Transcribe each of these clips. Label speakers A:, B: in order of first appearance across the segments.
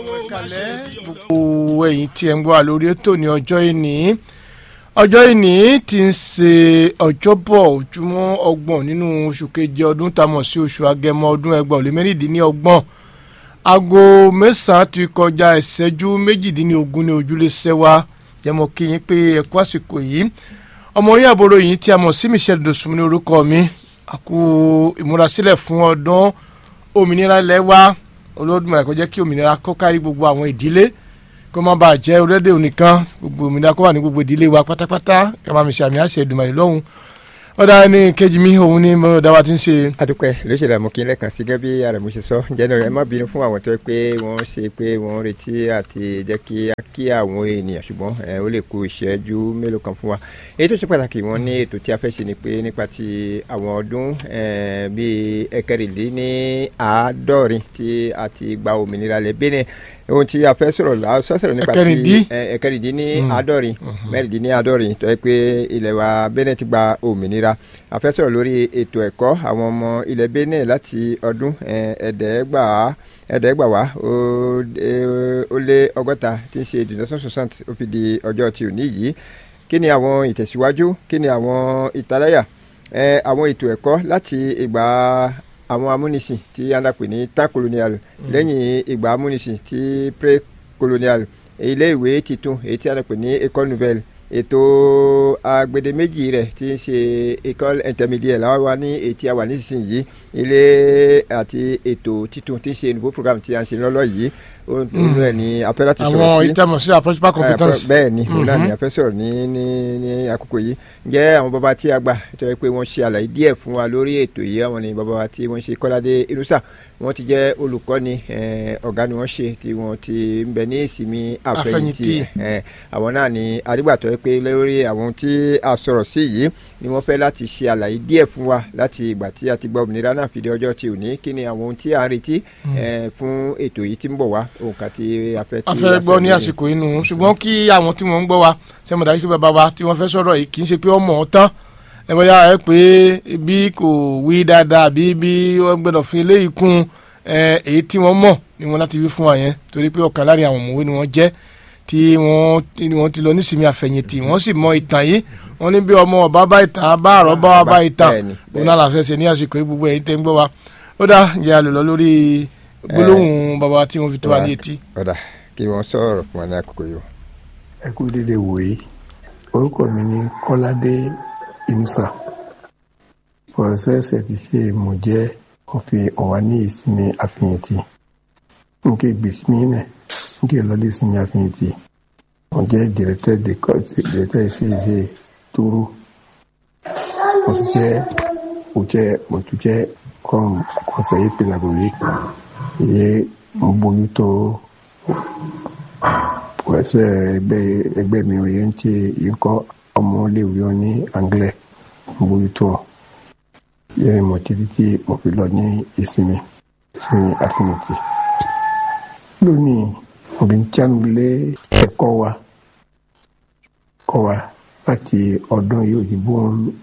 A: gbogbo ẹ̀yin tí ẹ ń gbọ́ lórí ètò ní ọjọ́ ìní tí ń ṣe ọjọ́bọ̀ ojúmọ́ ọgbọ̀n nínú oṣù keje ọdún tá a mọ̀ sí oṣù agẹmọ ọdún 2026 aago mẹ́sàn-án ti kọjá ìṣẹ́jú 18 ní ojúlé sẹ́wà jẹ́mọ́ kí yín pé ẹ kú àsìkò yìí ọmọ yín àbúrò yìí tí a mọ̀ sí Michelle Dosunmu ní orúkọ mi àkú ìmúrasílẹ̀ fún ọdún òmìnira ilẹ̀ wa Olódùmarè kó jẹ́ kí òmìnira kó kárí gbogbo àwọn ìdílé kó má bàa jẹ́ orílẹ̀-èdè nìkan gbogbo òmìnira kó wà ní gbogbo ìdílé wa pátápátá ká máa mi ṣàmì àṣẹ Èdùmàrè lọ́hùn ọ̀dà ní kejì mi òun ni mo dáwà tí ń ṣe.
B: adúpẹ́ lóṣèlú àmọ́kí lẹ́ẹ̀kan sí gẹ́gẹ́ bí ààrẹ mo ṣe sọ jẹ́nu ẹ má bínú fún àwọn tó pé wọ́n ṣe pé wọ́n retí àti jẹ́ kí àwọn ènìyàn ṣùgbọ́n ó lè kó ìṣẹ́jú mélòó kan fún wa. èyí tó ṣe pàtàkì wọn ní ètò tí a fẹ́ ṣe ni pé nípa ti àwọn ọdún bíi ẹ̀kẹrìndínláàádọ́rin tí a ti gba òmìnira lẹ̀ Benin ohun tí a fẹ́ sọ̀rọ̀ nípa ti ẹ̀kẹrìndínláàádọ́rin mẹ́rìndínláàádọ́rin tó yẹ pé ilẹ̀ wa Benin ti gba òmìnira a fẹ́ sọ̀rọ̀ lórí ètò ẹ̀kọ́ àwọn ọmọ ilẹ̀ Benin láti ọdún ẹ̀ẹ́dẹ́gbàwá ó lé ọgọ́ta tí ń ṣe 1960 ó fi di ọjọ́ tí ò ní yìí kí ni àwọn ìtẹ̀síwájú kí ni àwọn ìtaláyà àwọn ètò ẹ̀kọ́ láti ìgbà àwọn amúnisìn tí a ń pè ní temps colonial lẹ́yìn ìgbà amúnisìn tí pré-colonial ilé ìwé titun èyí tí a ń pè ní école nouvelle ètò agbedeméjì rẹ̀ tí ń ṣe école intermédiaire làwọn wà ní èyí tí a wà nísinsìnyí ilé àti ètò titun tí ń ṣe nouveau programme tí a ń ṣe lọ́lọ́ yìí òun ẹ̀ ní afẹ́ láti sọ̀rọ̀ sí.
A: àwọn ìtàmọ̀ sí approachable competence.
B: bẹ́ẹ̀ ni òun náà ní afẹ́ sọ̀rọ̀ ní àkókò yìí jẹ́ àwọn bàbá tí a gbà tó yẹ pé wọ́n ṣe àlàyé díẹ̀ fún wa lórí ètò yìí àwọn ni bàbá tí wọ́n ṣe Kọ́ládé Inusa wọ́n ti jẹ́ olùkọ́ni ọ̀gá ni wọ́n ṣe tí wọ́n ti ń bẹ ní ìsinmi àfẹ̀yìntì àwọn náà ni àdìgbàtọ́ pé lórí àwọn tí a sọ̀rọ̀ sí yìí ni wọ́n fẹ́ láti ṣe àlàyé díẹ̀ fún wa láti ìgbà tí a ti gba òmìnira náà fìdí ọjọ́ tí ò ní kí ni àwọn ohun tí a ń retí fún ètò yìí tí ń bọ̀ wá òǹkà tí a fẹ́
A: gbọ́ ní àsìkò inú ṣùgbọ́n kí àwọn tí wọ́n ń gbọ́ wa ṣe mọ̀ dájú pé bàbá wa tí wọ́n fẹ́ sọ̀rọ̀ yìí kì í ṣe pé ọmọ ọ̀tán ẹ bọ́yá ẹ pé bí kò wí dáadáa bí wọ́n gbọ́dọ̀ fi eléyìí kún èyí tí wọ́n mọ̀ ni wọ́n láti wí fún wa yẹn torí pé ọ̀kan láàrin àwọn ọ̀mọ̀wé ni wọ́n jẹ́ tí wọ́n ti lọ nísìmí àfẹ̀yìntì wọ́n sì mọ ìtàn yìí wọ́n ní bí ọmọ ọba bá ìtàn bá àrọ́ bá bá ìtàn òun náà làfẹ́ ṣe ní àsìkò yìí gbogbo ẹ̀yin tẹ́ ń gbọ́ wa ó dá jẹ́ àlọ́ lọ lórí gbólóhùn bàbá tí wọ́n fi tó wa ní etí.
B: ọ̀dà kí wọ́n sọ̀rọ̀ fún wa ní àkókò yìí.
C: ẹ kú dédé wòye orúkọ mi ní Kọ́ládé Inusa pọ̀rọ̀sẹ́sẹ̀ ti ṣe mo jẹ́ òfin ọ̀wá ní ìsinmi àfẹ̀yìntì nke gbèsìmínẹ̀ nke lọ́lé ìsinmi àfẹ̀yìntì mo jẹ́ directeur CG Toro mo tún jẹ́ comme conseiller pédagogique et mo bójútó pọ̀rọ̀sẹ́ ẹgbẹ́ mi òye ń ṣe ikọ́ ọmọléèwé ní anglais mo bójútó yẹ́n mo ti tí mo fi lọ ní ìsinmi àfẹ̀yìntì lónìí mo bí ń tánulé ẹ̀kọ́ wa láti ọdún yóò dìbò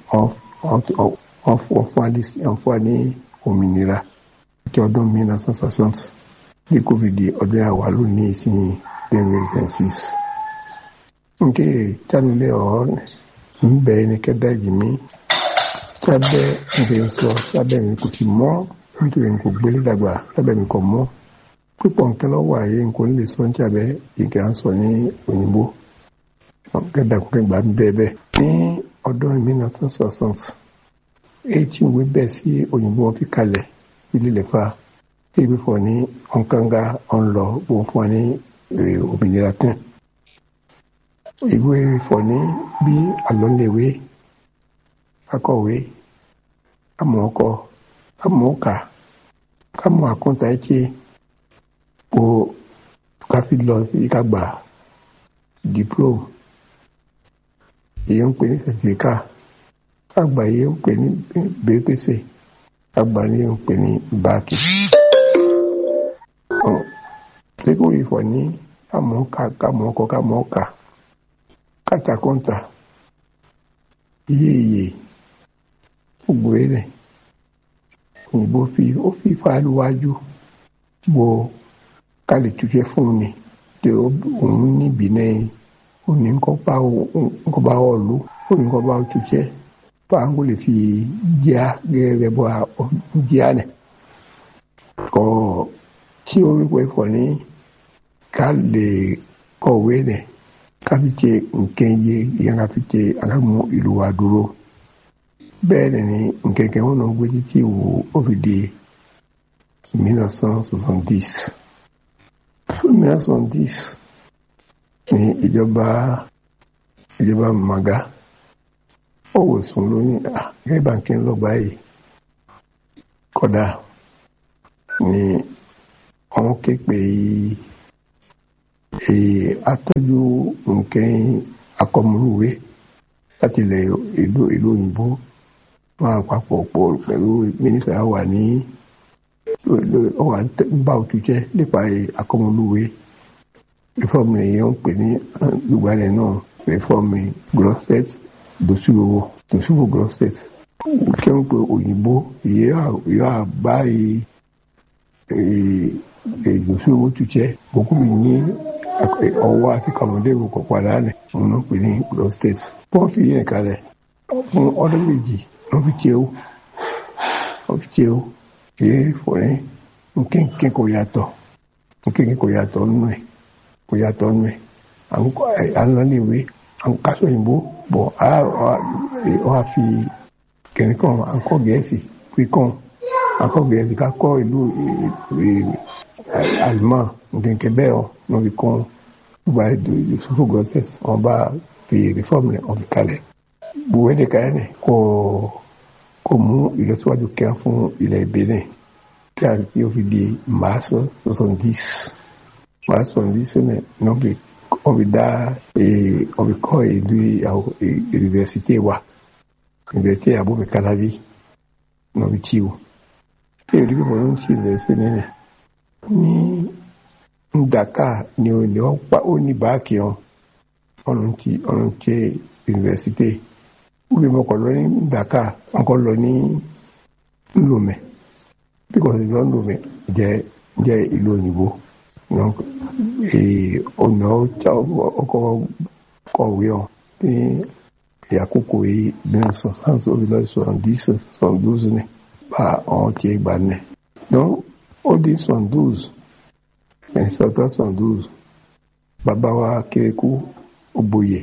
C: ọ̀fọ̀ ní òmìnira láti ọdún 1960 ní covid ọdún àwà lónìí ìsinmi 2026 nke tánulé ọ̀rọ̀ ń bẹ̀ ní kẹ́dájì mi sábẹ́ ìfẹ́ sọ sábẹ́ mi kò ti mọ́ nítorí kò gbélé dàgbà sábẹ́ mi kò mọ́ pípọ̀ nǹkan lọ́wọ́ ààyè nǹkan lè sọ ní sábẹ́ ìgbà ń sọ ní òyìnbó gẹ́dàkùnkẹ́ gbà ń bẹ́ẹ̀ bẹ́ẹ̀. ní ọdún 1960 èyí ìwé bẹ́ẹ̀ sí òyìnbó wọn fi kalẹ̀ ilé lẹ́fà tí ìwé fọ̀ ní ọ̀nkánga ọ̀nlọ òun fún wa ní òmìnira tán. ìwé fọ̀ ní bí àlọ́lẹ̀wé akọ̀wé amọ̀ọ́kọ amọ̀ọ́kà kámọ̀ àkọ́ńtà ẹ̀kẹ́ o káfí lọ sí ìkàgbà diploma èyí ń pè ní sẹ̀tìríkà kágbà èyí ń pè ní bẹ́ẹ̀pẹ̀sẹ̀ kágbà ní ń pè ní báàkì. tẹ́kọ̀ ìfọ̀ ní amọ̀ọ́kà kámọ̀ọ́kọ kámọ̀ọ́kà kátàkọ́ńtà iye gbogbo rẹ̀ òyìnbó fi fàálùwájú wo ká lè túnṣe fún ni tí òun níbi náà òní nǹkan bá ọ lò òní nǹkan bá ọ túnṣe báńkò lè fi jẹ́ gẹ́gẹ́ bọ́ jẹ́ nẹ̀ kọ́ tí orúkọ ìfọ̀ ní ká lè kọ̀wé nẹ̀ ká fi ṣe nǹkan yé ìyẹn ká fi ṣe alámú ìlú wa dúró bẹ́ẹ̀ ni nkẹ̀kẹ́ wọn náà gbé títí wo ó fi di 1970 ní ìjọba Maga ó wò sùn lóyún gẹ́gẹ́ bá ń kí ń lọ́gbà yìí kódà ní àwọn képe atọ́jú nǹkan akọmọlúwé láti ilẹ̀ ìlú òyìnbó máa papọ̀ pọ̀ pẹ̀lú mínísítà wà ní ọwà bá òtútẹ́ nípa akọmọlúwé rìfọ́ọ̀mù èèyàn ń pè ní gbùgbàlẹ̀ náà rìfọ́ọ̀mù Grosset Dosùwò Grosset kí wọ́n pe òyìnbó ìyá àbá Dosùwò tútẹ́ bókùnmí ní ọwọ́ àti kọmọdé ìwòkọ̀ padà nẹ̀ òun náà pè ní Grosset wọ́n fi yẹn kalẹ̀ fún ọdún méjì wọ́n fi tiẹ́ ó kìí fọ̀rẹ́ nkínkín kò yàtọ̀ nínú ẹ̀ àlọ́léèwé àwọn kásọ̀ òyìnbó bọ̀ á fi kẹ̀ríkàn àkọ́ gẹ̀ẹ́sì pínkàn àkọ́ gẹ̀ẹ́sì kákọ́ ìlú àlùmọ́ nkínkín bẹ́ẹ̀ ọ̀ wọ́n fi kàn gbogbo Dosùwò Grosset wọ́n bá fi rìfọ́ọ̀mù rẹ̀ wọ́n fi kalẹ̀ gbogbo ẹ̀dẹ̀ káyọ̀ nẹ̀ kò mú ìlọsíwájú kíá fún ilẹ̀ Benin kí a ti ó fi di mars 70 nẹ̀ wọ́n fi dá wọ́n fi kọ́ ìlú yunifásitì wa yunifásitì Abubakar Kalavi wọ́n fi tí o kí èdè kí wọ́n ń ṣe yunifásitì nínú ní Dakar ni ó ní báàkì ọ̀run tí yunifásitì wọ́n fi mọ̀kàn lọ ní Dakar wọ́n kọ́ lọ ní Lomé because ìlú Lomé jẹ́ ìlú òyìnbó ọ̀nà ọkọ̀ kọ̀wé ọ̀ ní àkókò yìí bẹ́ẹ̀ sọ̀sánsì òbílẹ̀ sọ̀ndúzù ní bá ọ̀hún tí gbà nẹ̀ donc ó di sọ̀ndúzù ẹ̀sọ̀tọ̀ sọ̀ndúzù bàbá wa Kérékou Ogboyè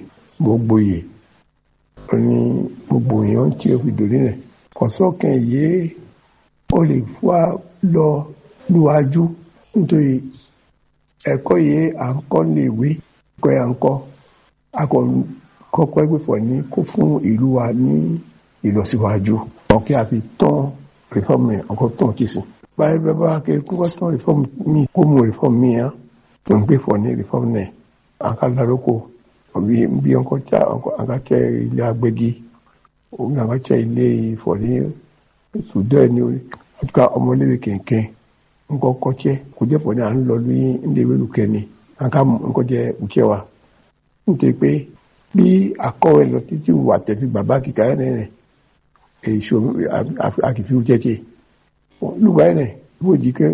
C: ní gbogbo èèyàn tí ó fi dòrí rẹ̀ kọ̀sọ́kàn yìí ó lè fà lọ lúwájú nítorí ẹ̀kọ́ yìí à ń kọ́ léèwé ẹ̀kọ́ yà ń kọ́ akọ̀kọ́ ẹgbẹ̀fọ̀ ní kó fún ìlú wa ní ìlọsíwájú ọ̀kẹ́ àfi tán rìfọ́ọ̀mù ọkọ̀ tán kìsì báyìí bẹ́ẹ̀ bá kẹ́ kó wá tán rìfọ́ọ̀mù mi kó mú rìfọ́ọ̀mù mi hàn tó ń gbẹ̀fọ̀ ní rìfọ́ọ̀mù náà àkàlàrókò bí ọkọ̀ ilé agbẹ́gi òun àgbàtà ilé ìfọ̀ ní Sudan ní ọjọ́ ọmọléwé kẹ̀kẹ́ nǹkan kọ́ṣẹ́ kò jẹ́ pọ̀ ní à ń lọ ní iléèwé lùkẹ́ni àká nǹkan jẹ́ òṣẹ́ wa nítorí pé bí akọ́wé lọ títí wà tẹ̀sí bàbá kíkà ẹ̀ nẹ̀ èso àkìfí jẹ́jẹ́ lùgbà ẹ̀ nẹ̀ ìwòjì kẹ́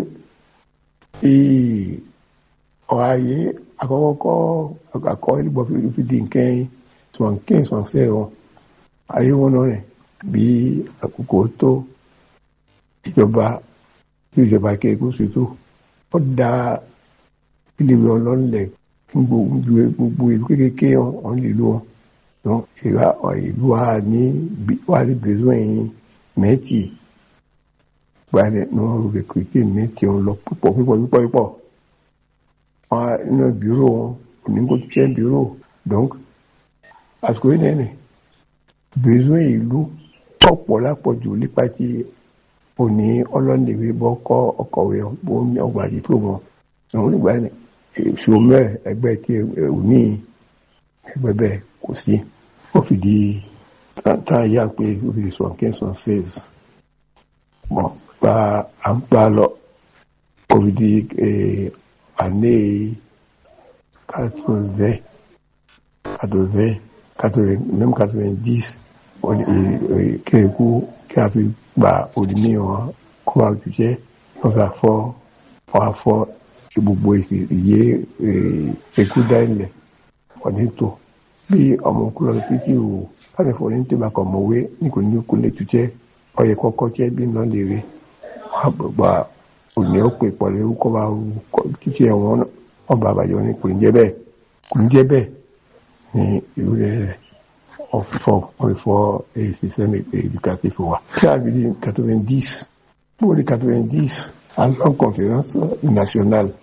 C: ọ̀hàyè àkọ́kọ́ àkọ́ ẹlẹ́gbọ́n fi di nǹkan sọ̀nsẹ́ wọn ayé wọn náà rẹ̀ bí àkókò tó ìjọba Kérékou ṣètò ó dá iléèwé ọlọ́nlẹ̀ fún gbogbo ìlú kékeré ọ̀hún lè lò wọn ìlú wa ní bẹ̀rẹ̀ ẹ̀yìn mẹ́tì gbalẹ̀ ní wọ́n rẹ̀ kìrìkì mẹ́tì ọ̀hún lọ púpọ̀ wọn nínú bírò wọn onígbò tó jẹ́ bírò donc àsìkò yìí nẹ́ẹ̀nẹ̀ bẹ̀rẹ̀ ìlú ọ̀pọ̀ lápọ̀jù nípa ti òní ọlọ́nìwé bọ́ kọ́ ọkọ̀wé bó ní ọgbà àdìpọ̀ wọn àwọn onígbà èso mẹ́ẹ̀ ẹgbẹ́ tí òní ẹgbẹ́ bẹ́ẹ̀ kò sí ó fi di táyà pé ó fi di sọ̀nkẹ́sọ̀n sales bọ̀ gba à ń pa lọ ó fi di année 90 Kérékou kí a fi gba òdìní wọn kó wa jùjẹ́ wọ́n fà fọ́ gbogbo ìyé ẹ̀kúdá ilẹ̀ ọ̀ní tó bí ọmọ kúrò títí o láti fọ ní tẹ́bà kan mọ̀wé ní kò ní kò lè túnjẹ́ ọyẹ kọ́kọ́ jẹ́ bí náà lè rí wà òní ó pè pọ̀ lérú kọ́ bá títí ẹ̀wọ̀n ọba àbàjọ ní kò ní jẹ́ bẹ́ẹ̀ ní ìlú rẹ̀ ọ̀fọ̀ système éducatif wa. Qui a vu en 90, pour les 90, à la conférence nationale,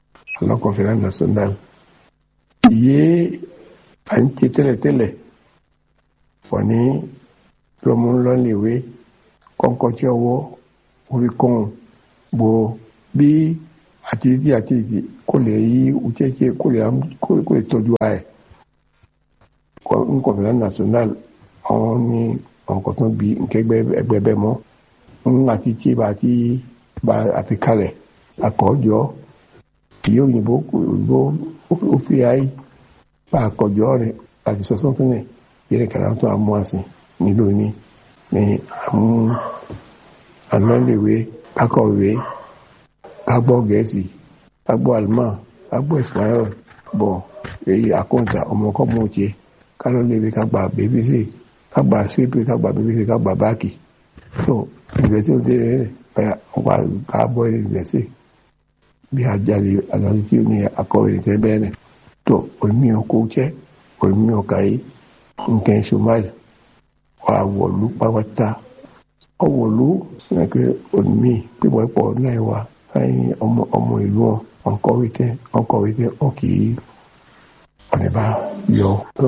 C: il a un télé, foni, le monde l'a levé, concoché au ricon, bo, bi, atidi, collé, ou tchéké, collé, tout douai. Une conférence nationale, on est en coton bi, un kébé mot, un attitude àti kalẹ̀ àkọ́jọ́ yóò yìnbó ó fi ayé bá àkọ́jọ́ rẹ̀ àti sọ́sọ́ fún ẹ̀ yẹ́rẹ̀ kàrà tó àmú àsìn nílò ní àmú ànálèwé kákọ̀wé kágbọ́ gẹ̀ẹ́sì kágbọ́ àlùmọ́ kágbọ́ ìsìláyọ̀ bọ̀ èyí àkọ́ǹtà ọmọkọ́ mú ṣe kálọ́léwé kágbà bébísì kágbà sípè kágbà bébísì kágbà báàkì tó ìgbésí òde rẹ̀ ọba káàbọ̀ ìrẹsì bí ajáde àlọ́lítí ní akọ̀wé ìtẹ́ bẹ́ẹ̀ tó olùmí ọkọ̀ jẹ́ olùmí ọkà yìí nǹkan ìṣòmáàlì wà wọ̀lú pàwọ́tà ọwọ̀lú ẹ̀kẹ́ olùmí pípọ̀ pọ̀ náà wà láyìn ọmọ ìlú ọkọ̀wé tẹ́ ọkì ọ̀nẹ́bà yọ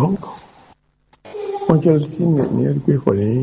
C: wọ́n jẹ́ sí ní ẹgbẹ́ pọ̀ ní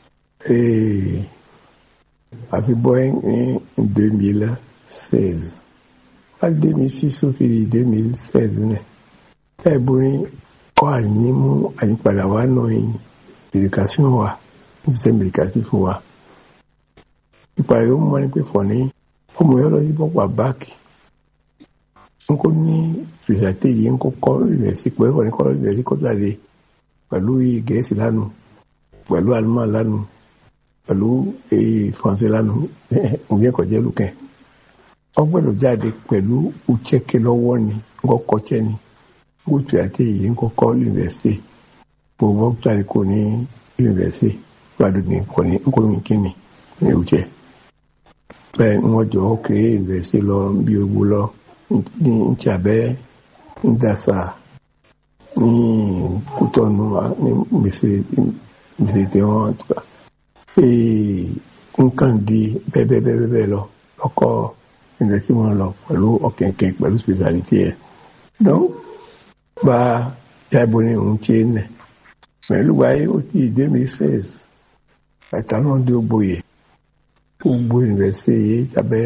C: àfi bọ́ ní 2016 láti 2006 ó fi di 2016 náà láìbó ní kọ́ àyímú àyípadà wà náà ní éducation wa ní système éducatif wa ìpàdé ó mọ́ ní pé fọ̀ ní ọmọ yọ́ lọ sí bọ́pà báàkì n kò ní ìrìnàtẹ́ yìí ń kó kọ́ ìrìnàsí pẹ̀lú ọ̀ní kọ́ ìrìnàsí kọ́ jáde pẹ̀lú gẹ̀ẹ́sì lánàá pẹ̀lú alemán lánàá pẹ̀lú fọ́nsẹ̀ lánàá òun yẹ kọ̀ jẹ́ lùkẹ́ ọgbẹ́lò jáde pẹ̀lú uchẹ́kẹ́ lọ́wọ́ ni ngọ́kọ́chẹ́ ni gbóòtù àti èyí ń kọ́kọ́ yunifásitì gbogbo jáde kò ní yunifásitì gbàdúrà ní kò ní nkóyún kíni ní uchẹ́ bẹ́ẹ̀ wọ́n jọ kéré yunifásitì lọ bí ogbó lọ ní ntsabẹ́ ndasa ní kútọ́nù ní gbèsè tí wọ́n tó ká nǹkan di bẹ́ẹ̀ lọ ọkọ̀ ìrẹsì wọn lọ pẹ̀lú ọ̀kẹ̀kẹ̀ pẹ̀lú speciality ẹ̀ dọ́n bá yàgbọ́ ní òun ṣe nẹ̀ pẹ̀lú wáyé ó ti 2016 ẹ̀ta náà dé ògbóyè gbogbo ìrẹsì yìí sábẹ́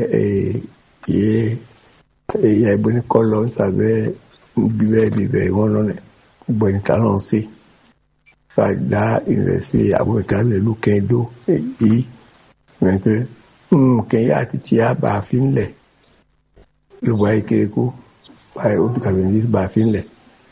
C: yàgbọ́ ní kọ́lọ́ sábẹ́ bíbẹ́ wọn lọ́nà gbogbo ìta náà sí fàgbà ìrẹsì àwọn ìkàlẹ̀ lókèédó èyí mẹ́tẹ́ kẹ́yà àti tí a bá fi ń lẹ̀ ló wáyé kéré kó wáyé ó ti kàwé ní bá fi ń lẹ̀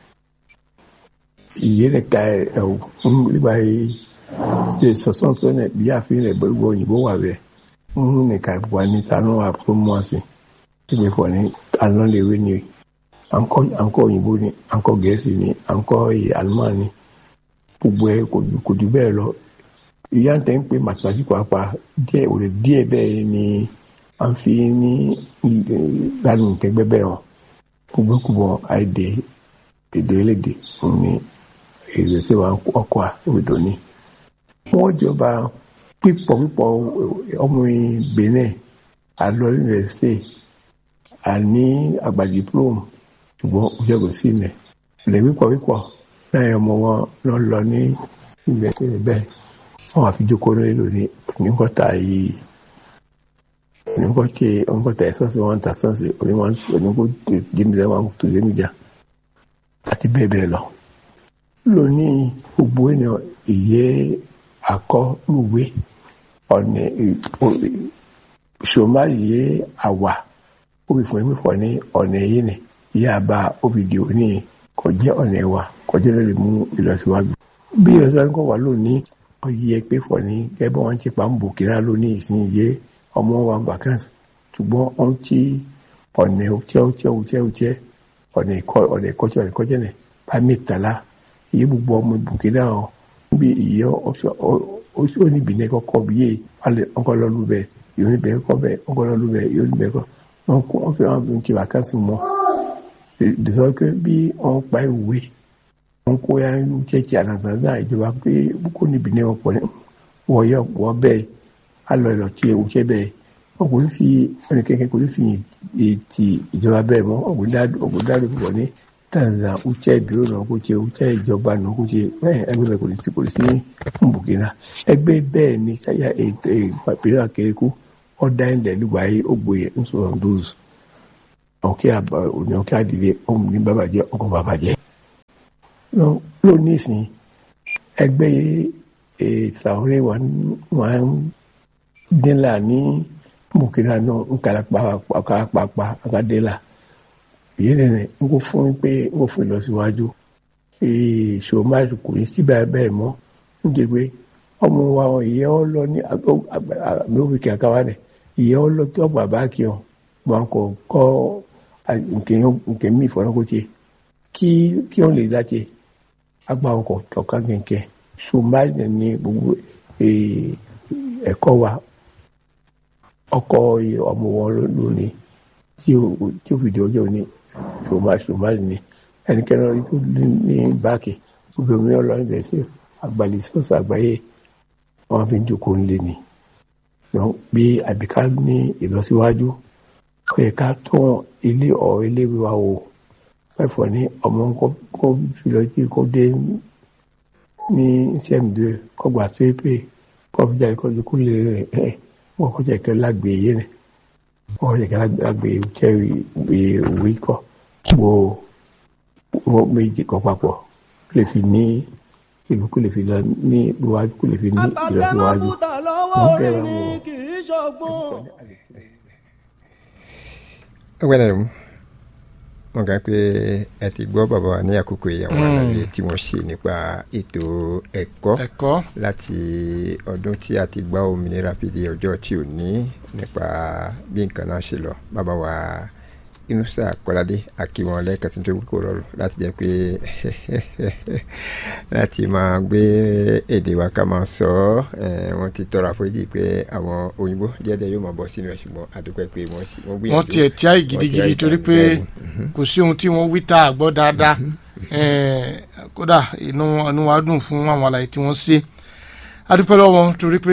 C: ìyẹ́rẹ̀ ká ẹ̀wọ̀n nígbà yìí ṣe sọ̀sán tó nẹ̀ bí a fi ń lẹ̀ gbogbo òyìnbó wà rẹ̀ ń nìka wà ní tanú àpò mọ́ sí ìgbé fọ̀ ní alọ́lẹ̀wé ni àǹkọ́ òyìnbó ni àǹkọ́ gẹ̀ẹ́sì ni àǹkọ́ àlùmọ́ ni gbogbo ẹ kò jù bẹ́ẹ̀ lọ ìyá ń tẹ́ ń pè mathematics pàápàá díẹ̀ bẹ́ẹ̀ ni a ń fi ní lánàá kẹgbẹ́ bẹ́ẹ̀ hàn gbogbo kùbọ̀ àìdè èdè elédè fún ní ìrẹsì wa ọkọ̀ òdò ní. wọ́n jọba pípọ̀ ọmọ Benin àlọ́ yunifásitì àní àgbà diplome ṣùgbọ́n òjòkó sí ilẹ̀ ilẹ̀ pípọ̀ láyé ọmọ wọn lọ ní ìgbésẹ̀ bẹ́ẹ̀ wọ́n wá fi jókòó nílò ní oníkọ́ta yìí oníkọ́ta ẹ̀sọ́sì wọn ta sọ́ọ̀sì oníkó jẹ́mìlẹ̀ wọn tó jẹ́mìjà àti bẹ́ẹ̀ bẹ́ẹ̀ lọ. lónìí gbogbo ènìyàn ìyẹ́ àkọ́lùwé ọ̀nà ìṣòmá ìyẹ́ àwà òbí fún ẹ̀mí fọ́ ní ọ̀nà yìí ni ìyá àbá òbídì òní kò jẹ́ ọ̀nà ẹ̀wà kọjá lè mú ìlọsíwájú. bí ìlọsíwájú kọ̀ wá lónìí ọyẹ pé fọ̀ ní gẹ́gẹ́ wọn ti pa ń bò kíra lónìí ìsìn yé ọmọ wa vacance ṣùgbọ́n ohun tí ọ̀nà òtíẹ́ ọ̀nà ìkọ́jẹ́ nẹ̀ bá mẹ́tàlá iye gbogbo ọmọ Burkina ọ̀ bí iye ó níbi ní kọ́kọ́ bí yé ọkọlọ́lù bẹ́ẹ̀ yóò níbẹ̀ kọ́ bẹ́ẹ̀ ọkọlọ́lù bẹ́ẹ̀ yóò níbẹ̀ kọ́ wọ́n fi wọn ti wákàtí mọ́ ìdọ́kẹ́ bí wọ́n pa ìwé wọ́n kó ya ń jẹ́jẹ́ ànàgbàgbà ìjọba pé kó níbi ní ọ̀pọ̀ wọ́n bẹ́ẹ̀ alọ́ ìlọ́tí ẹ̀wùjẹ́ bẹ́ẹ̀ ọkùnrin fi ẹnìkẹ́kẹ́ kò ní fi ti ìjọba bẹ́ẹ̀ mọ́ ọkùnrin dáadé púpọ̀ ní Tanzania uche ìbírò náà kó ṣe uche ìjọba náà kó ṣe bẹ́ẹ̀ ẹgbẹ́ kò ní sí Burkina ẹgbẹ́ bẹ́ẹ̀ ni sáyà ètò ìpínlẹ̀ Akérékù ọ̀dà ilẹ̀ lùgbà yìí ògbóyè ń sọ̀rọ̀ dóòzù ọ̀kẹ́ àdìrẹ ọ̀hún ní bàbàjẹ́ ọkọ̀ bàbàjẹ́ lónìí sìn ẹgbẹ́ ìtàwọ́rẹ́ wà ń dínlà ní Burkina náà ń kàrà pàápàá àkàdélà èyí nìyẹn ń kó fún pé ń kó fún ìlọsíwájú ṣòmáàlù kò ní sí bẹ́ẹ̀ mọ́ ń jẹ́ pé ọmọ wa ìyẹ́ ọ lọ ní àgbẹ̀wòkè àkáwá rẹ̀ ìyẹ́ ọ lọ tó bàbá kí ọ wọn kò kọ́ nkè mí ìfọ̀nàkóṣe kí ọ lè dáṣe agbá ọkọ̀ tọ̀ka kẹ̀kẹ́ ṣòmáàlù ní gbogbo ẹ̀kọ́ wa ọkọ̀ ọmọ wọn lónìí tí ó fìdí ọjọ́ ní ṣòmáàlì ní ẹnikẹ́ni orí tó ní báàkì obìnrin ọlọ́rin bẹ̀rẹ̀ sí àgbàlẹ̀ sọ́ọ̀sì àgbáyé wọn fi ń jókòó ńlé ni bí àbíká ní ìlọsíwájú ẹ̀ka tó ilé iléèwé wa wò fẹ́fọ̀ ní ọmọ kó fi lọ sí kó dé ní sẹ́mìdé kọ́gbà tó pé kọ́fíjà ìkọ́jú kó lè rẹ̀ wọ́n kọjá ìkẹ́ lágbè yé rẹ̀ wọ́n kọjá ìkẹ́ lágbè jẹ́ ìwé kọ́ wọ́n méjì kan papọ̀ lè fi ní ìlú kò lè fi lọ ní ìwájú kò lè fi ní ìlọsíwájú.
B: ọgbẹ́ náà wọ́n kà pé ẹ ti gbọ́ bàbá wa ní àkókò ìyàwó àlàyé tí wọ́n ṣe nípa ètò ẹ̀kọ́ láti ọdún tí a ti gba òmìnira fi di ọjọ́ tí ò ní nípa bí nǹkan náà ṣe lọ bàbá wa Inúsà Kọ́ládé àkíwọn lẹ́ẹ̀kan tí tó kó rọrùn láti jẹ́ pé láti máa gbé èdè wa ká máa sọ ọ́ wọ́n ti tọrọ àforíjì pé àwọn òyìnbó díẹ̀díẹ̀ yóò máa bọ̀ sínú ẹ̀ ṣùgbọ́n àdúpẹ́ pé wọ́n gbìyànjú.
A: wọ́n tiẹ̀ tí àì gidigidi torí pé kò sí ohun tí wọ́n wí tá a gbọ́ dáadáa kódà inú wa dùn fún àwọn àlàyé tí wọ́n ṣe àdúpẹ́ lọ́wọ́ torí pé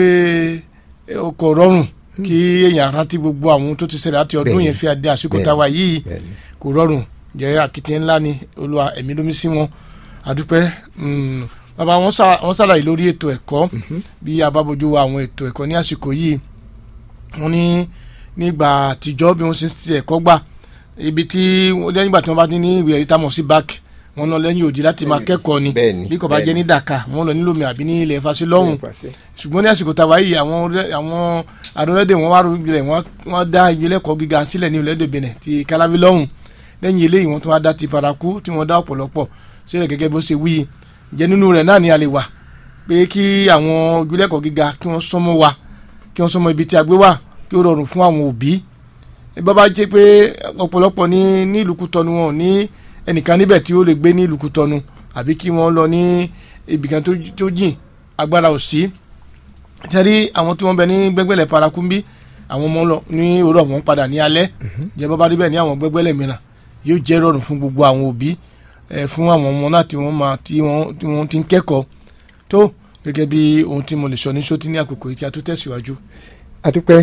A: kò rọrùn kí èèyàn rántí gbogbo àwọn tó ti ṣẹlẹ̀ láti ọdún yẹn fi àdé àsìkò táwa yìí kò rọrùn jẹ́ àkìtìyàn ńlá ni Olúwa ẹ̀mí lómi sí wọn àdúpẹ́ bàbá wọn ṣàlàyé lórí ètò ẹ̀kọ́ bí a bá bójú wo àwọn ètò ẹ̀kọ́ ní àsìkò yìí wọ́n ní nígbà àtijọ́ bí wọ́n ṣe ń ṣe ẹ̀kọ́ gbà ibi tí lẹ́yìn ìgbà tí wọ́n bá ti ní ìwé ẹ̀rí táwọn sí báàkì wọ́n lọ lẹ́yìn òdì láti máa kẹ́kọ̀ọ́ ni bí kò bá jẹ́ ní Dakar wọ́n lọ nílòmí àbí ní ilẹ̀ Fásí lọ́hùn ṣùgbọ́n ní àsìkò tàwa yìí àwọn adọ́lẹ́dẹ̀ wọn wá rúbilẹ̀ wọ́n dá ìgbélẹ̀kọ́ gíga sílẹ̀ ní ilẹ̀ Benin ti Calavi lọ́hùn lẹ́yìn eléyìí wọ́n tún wá dá ti Parakou tí wọ́n dá ọ̀pọ̀lọpọ̀ sílẹ̀ gẹ́gẹ́ bó ṣe wí jẹ́ nínú rẹ̀ náà ni a lè wà pé kí àwọn ìgbélẹ̀kọ́ gíga kí wọ́n súnmọ́ wa kí wọ́n súnmọ́ ibi tí a gbé wà kí ó rọrùn fún àwọn òbí bàbá jẹ́ pé ọ̀pọ̀lọpọ̀ ní ìlú Kútọ́nù wọn ní ẹnìkan níbẹ̀ tí ó lè gbé ní ìlú Kútọ́nù àbí kí wọ́n lọ ní ibìkan tó jìn agbára ò sí tẹ́rí àwọn tí wọ́n bẹ ní gbẹ́gbẹ́lẹ̀ Parakou bí àwọn ọmọ lọ ní òwúrọ̀ wọn padà ní alẹ́ jẹ́ bàbá níbẹ̀ ní àwọn gbẹ́gbẹ́lẹ̀ mìíràn yóò jẹ́ rọrùn fún gbogbo àwọn òbí fún àwọn ọmọ náà tí wọ́n ti ń kẹ́kọ̀ọ́ tó gẹ́gẹ́ bí ohun tí mo lè sọ ní sótí ní àkókò yìí kí a tó tẹ̀síwájú.
B: adúpẹ́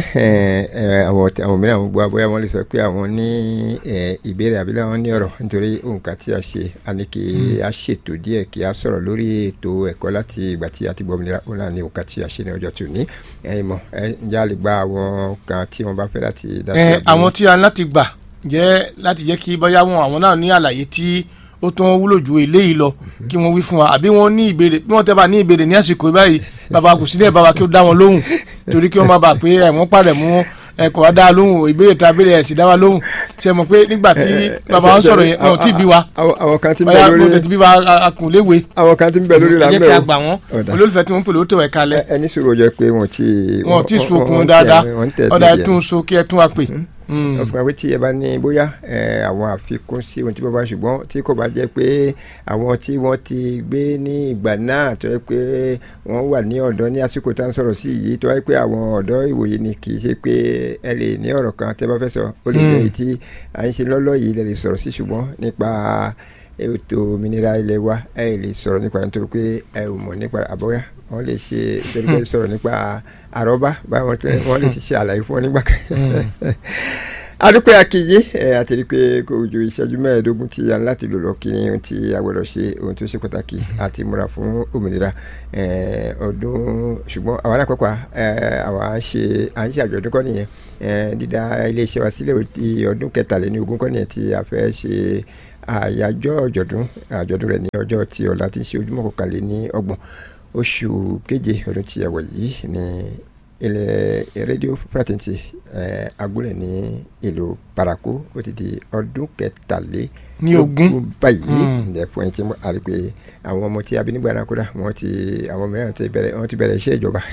B: àwọn mìíràn àwọn gbọ́ abóyá wọn lè sọ pé àwọn ní ìbéèrè àbí láwọn ní ọ̀rọ̀ nítorí nǹkan tí a ṣe a ní kí a ṣètò díẹ̀ kí a sọ̀rọ̀ lórí ètò ẹ̀kọ́ láti ìgbà tí a ti gbọ́ òmìnira òun náà ní nǹkan tí a ṣe ní ọjọ́ tí ò ní mọ̀ ǹjẹ́ a lè gba àwọn kan tí wọ́n bá fẹ́ láti dá sí ọdún.
A: àwọn tí a ní láti gbà jẹ́ láti jẹ́ kí bóyá àwọn náà ní àlàyé tí ó tún wúlò ju eléyìí lọ kí wọ́n wí fún wa àbí wọ́n ní ìbéèrè bí wọ́n tẹ́ bá ní ìbéèrè ní àsìkò báyìí bàbá kò sí ní ẹ̀ bàbá kí ó dá wọn lóhùn torí kí wọ́n má bàa pé ẹ̀wọ̀n pàdé mú ẹ̀kọ́ wa dá lóhùn ìbéèrè tá a béèrè ẹ̀ sì dá wa lóhùn ṣe mọ̀ pé nígbà tí bàbá wọn sọ̀rọ̀ yẹn wọn ò tí ì bí wa
B: àwọn kan ti ń bẹ lórí
A: bóyá mo ti bí wa akùn léwe
B: àwọn kan ti ń bẹ lórí làmẹ́ o
A: ẹ jẹ́ kí a gbà wọ́n olólùfẹ́ tí wọ́n ń pè lóòótọ́ ẹ̀ kalẹ̀
B: ẹni sọ̀rọ̀ jẹ́ pé wọ́n ti
A: sunkún dáadáa ọ̀dà ẹ̀ tún so kí ẹ tún wa pè.
B: ó fún wa pé tí ẹ bá ní bóyá àwọn àfikún sí ohun tí bàbá ṣùgbọ́n tí kò bá jẹ́ pé àwọn tí wọ́n ti gbé ní ìgbà náà tó yẹ pé wọ́n wà ní ọ̀dọ́ ní àsìkò tá à ń sọ̀rọ̀ sí yìí tó yẹ pé àwọn ọ̀dọ́ ìwòye ni kì í ṣe pé ẹ lè ní ọ̀rọ̀ kan tẹ́ bá fẹ́ sọ ó lè jẹ́ èyí tí à ń ṣe lọ́lọ́ yìí lè sọ̀rọ̀ sí ṣùgbọ́n nípa ètò òmìnira ilẹ̀ wa ẹ lè sọ̀rọ̀ nípa nítorí pé ẹ ò mọ̀ nípa àbọ̀yá wọ́n lè ṣe nítorí pé sọ̀rọ̀ nípa àrọ́bá báwọn wọ́n lè ṣe àlàyé fún ọ nígbà kan. adúpẹ́ akíyé àti rí pé kò ju ìṣẹ́jú mẹ́ẹ̀ẹ́dógún tí a ń láti lò lọ kí ni ohun tí a gbọ́dọ̀ ṣe ohun tó ṣe pàtàkì àti múra fún òmìnira ọdún ṣùgbọ́n àwọn alákọ̀ọ́kọ́ àwọn à ń ṣe àjọ̀dún kọ́ nìyẹn dídá iléeṣẹ́ wa sílẹ̀ ọdún 23 kọ́ nìyẹn tí a fẹ́ ṣe àyájọ́ àjọ̀dún rẹ̀ ní ọjọ́ tí ọ̀la ti ń ṣe ojúmọ́ kọkànléní-ọgbọ̀n oṣù keje ọdún tí a wọ̀ yìí ní ilẹ̀ rédíò fraternity agúnlẹ̀ ní ìlú Parakou ó ti di ọdún 23 báyìí ǹjẹ́ fún ẹni tí a rí pé àwọn ọmọ tí a bí nígbà náà kódà àwọn mìíràn wọ́n ti bẹ̀rẹ̀ iṣẹ́ ìjọba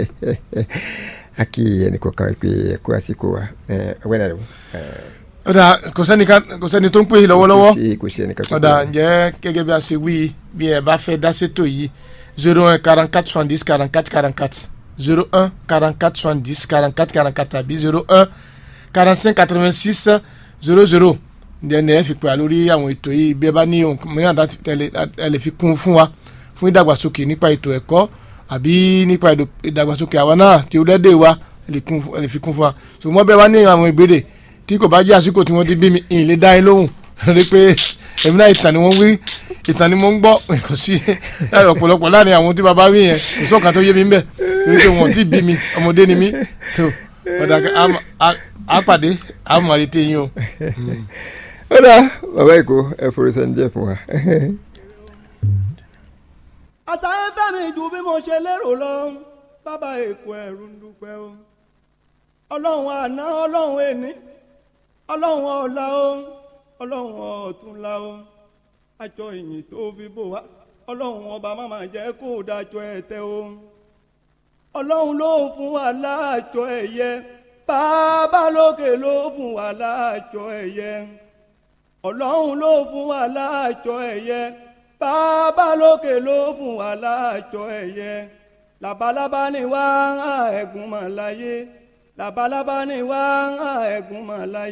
B: a kì í ẹnì kọ̀ọ̀kan pé ẹ̀kọ́ àsìkò wa ọgbẹ́ náà rẹ̀ mú.
A: ọ̀dà kò sẹ́ni tó ń pè é lọ́wọ́lọ́wọ́
B: kò sí ẹnìkan tó ń pè é.
A: ọ̀dà ǹjẹ́ gẹ́gẹ́ bí a ṣe wí bí ẹ bá fẹ́ dá sétò yìí 01 44 70 44 44 01 44 70 44 44 tàbí 01 45 86 00 ǹjẹ́ ní ẹ fi pè á lórí àwọn ètò yìí bí ẹ bá ní ohun mìíràn ẹ lè fi kún fún wa fún ìdàgbàsókè nípa ètò ẹ̀kọ́ àbí nípa ìdàgbàsókè àwa náà tí ó lẹ́dẹ̀ wa ẹ lè fi kún fún wa ṣùgbọ́n bẹ́ẹ̀ bá ní àwọn ìbéèrè tí kò bá jẹ́ àsìkò tí wọ́n ti bí mi ìyìn lè dá ẹ lóhùn rí pé èmi náà ìtàn ni wọ́n wí ìtàn ni mo ń gbọ́ kò sí láì ọ̀pọ̀lọpọ̀ láàrin àwọn tí bàbá wí yẹn kò sọ̀kan tó yé mi ń bẹ̀ torí pé wọ́n ti bí mi ọmọdé ni mí tó ọ̀dà àpàdé àmọ̀rètè yín o.
B: ó dà bàbá èkó ẹ forí sẹ́ni díẹ̀ fún wa.
D: àṣàyàn fẹ́mi ju bí mo ṣe lérò lọ bàbá èkó ẹ̀rù ń dúpẹ́ o ọlọ́run àná ọlọ́run ẹni ọlọ́run ọ̀la o ọlọ́run ọ̀túnla o àjọ ìyìn tó fi bò wá ọlọ́run ọba máma jẹ́ kó dájọ́ ẹ̀tẹ́ o ọlọ́run ló fún wa láàjọ ẹ̀yẹ bàbá lókè ló fún wa láàjọ ẹ̀yẹ ọlọ́run ló fún wa láàjọ ẹ̀yẹ bàbá lókè ló fún wa láàjọ ẹ̀yẹ làbálàbá ni wá ẹ̀gún mọ̀ láyé làbálàbá ni wá ẹ̀gún mọ̀ láyé.